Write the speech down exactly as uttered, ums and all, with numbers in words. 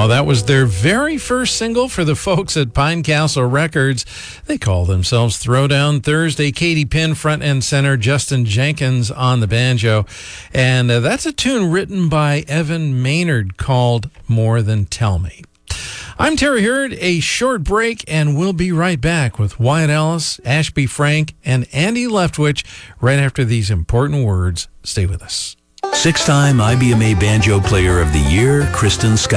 that was their very first single for the folks at Pine Castle Records. They call themselves Throwdown Thursday. Katie Penn, front and center, Justin Jenkins on the banjo. And uh, that's a tune written by Evan Maynard called More Than Tell Me. I'm Terry Hurd, a short break, and we'll be right back with Wyatt Ellis, Ashby Frank, and Andy Leftwich right after these important words. Stay with us. Six-time I B M A Banjo Player of the Year, Kristen Scott.